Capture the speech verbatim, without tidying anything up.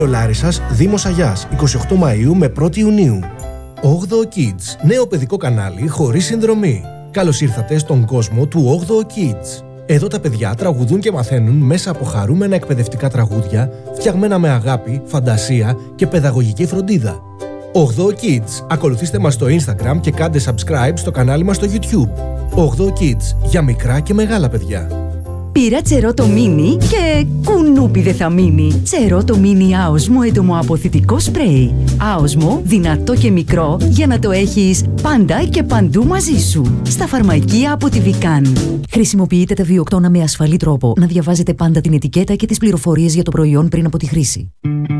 Λάρισσας, Δήμος Αγιάς, εικοστή όγδοη Μαΐου με πρώτη Ιουνίου. όγδοο Kids, νέο παιδικό κανάλι χωρίς συνδρομή. Καλώς ήρθατε στον κόσμο του όγδοο Kids. Εδώ τα παιδιά τραγουδούν και μαθαίνουν μέσα από χαρούμενα εκπαιδευτικά τραγούδια, φτιαγμένα με αγάπη, φαντασία και παιδαγωγική φροντίδα. όγδοο Kids. Ακολουθήστε μας στο Instagram και κάντε subscribe στο κανάλι μας στο YouTube. όγδοο Kids. Για μικρά και μεγάλα παιδιά. Πήρα τσερότο μίνι και κουνούπι δεν θα μείνει. Τσερότο μίνι άοσμο έντομο αποθητικό σπρέι. Άοσμο, δυνατό και μικρό για να το έχεις πάντα και παντού μαζί σου. Στα φαρμακεία από τη Βικάν. Χρησιμοποιείτε τα βιοκτώνα με ασφαλή τρόπο. Να διαβάζετε πάντα την ετικέτα και τις πληροφορίες για το προϊόν πριν από τη χρήση.